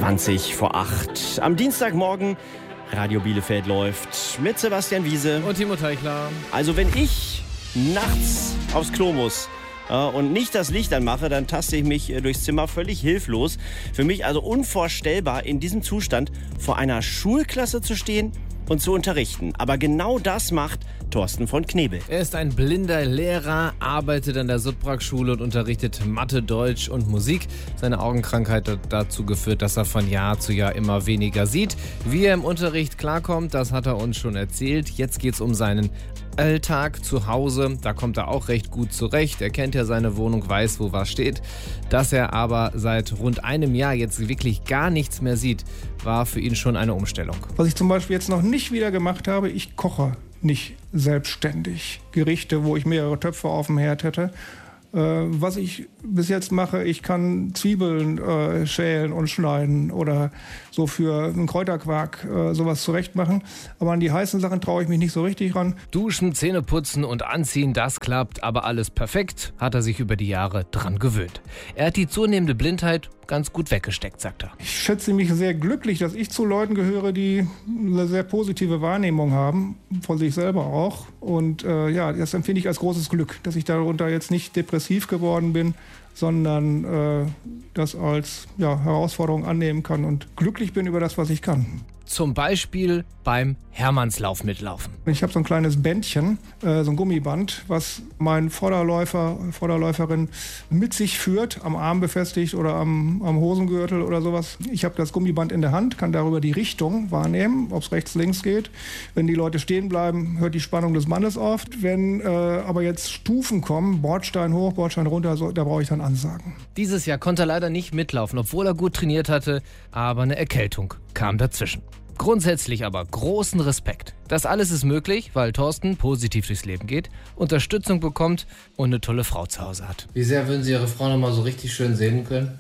7:20 am Dienstagmorgen. Radio Bielefeld läuft mit Sebastian Wiese und Timo Teichler. Also wenn ich nachts aufs Klo muss und nicht das Licht anmache, dann taste ich mich durchs Zimmer völlig hilflos. Für mich also unvorstellbar, in diesem Zustand vor einer Schulklasse zu stehen und zu unterrichten. Aber genau das macht Thorsten von Knebel. Er ist ein blinder Lehrer, arbeitet an der Sudbrag-Schule und unterrichtet Mathe, Deutsch und Musik. Seine Augenkrankheit hat dazu geführt, dass er von Jahr zu Jahr immer weniger sieht. Wie er im Unterricht klarkommt, das hat er uns schon erzählt. Jetzt geht es um seinen Alltag zu Hause. Da kommt er auch recht gut zurecht. Er kennt ja seine Wohnung, weiß, wo was steht. Dass er aber seit rund einem Jahr jetzt wirklich gar nichts mehr sieht, war für ihn schon eine Umstellung. Was ich zum Beispiel jetzt noch nicht wieder gemacht habe, ich koche nicht selbstständig Gerichte, wo ich mehrere Töpfe auf dem Herd hätte. Was ich bis jetzt mache, ich kann Zwiebeln schälen und schneiden oder so für einen Kräuterquark sowas zurecht machen. Aber an die heißen Sachen traue ich mich nicht so richtig ran. Duschen, Zähne putzen und anziehen, das klappt, aber alles perfekt, hat er sich über die Jahre dran gewöhnt. Er hat die zunehmende Blindheit ganz gut weggesteckt, sagt er. Ich schätze mich sehr glücklich, dass ich zu Leuten gehöre, die eine sehr positive Wahrnehmung haben, von sich selber auch. Und das empfinde ich als großes Glück, dass ich darunter jetzt nicht depressiv geworden bin, sondern das als Herausforderung annehmen kann und glücklich bin über das, was ich kann. Zum Beispiel beim Hermannslauf mitlaufen. Ich habe so ein kleines Bändchen, so ein Gummiband, was mein Vorderläuferin mit sich führt, am Arm befestigt oder am Hosengürtel oder sowas. Ich habe das Gummiband in der Hand, kann darüber die Richtung wahrnehmen, ob es rechts, links geht. Wenn die Leute stehen bleiben, hört die Spannung des Mannes auf. Wenn aber jetzt Stufen kommen, Bordstein hoch, Bordstein runter, da brauche ich dann Ansagen. Dieses Jahr konnte er leider nicht mitlaufen, obwohl er gut trainiert hatte, aber eine Erkältung kam dazwischen. Grundsätzlich aber großen Respekt. Das alles ist möglich, weil Thorsten positiv durchs Leben geht, Unterstützung bekommt und eine tolle Frau zu Hause hat. Wie sehr würden Sie Ihre Frau noch mal so richtig schön sehen können?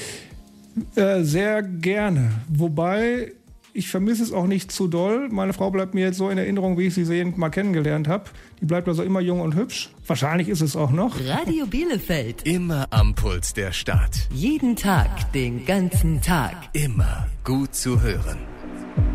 Sehr gerne. Wobei, ich vermisse es auch nicht zu doll. Meine Frau bleibt mir jetzt so in Erinnerung, wie ich sie sehend mal kennengelernt habe. Die bleibt also immer jung und hübsch. Wahrscheinlich ist es auch noch. Radio Bielefeld. Immer am Puls der Stadt. Jeden Tag, den ganzen Tag. Immer gut zu hören.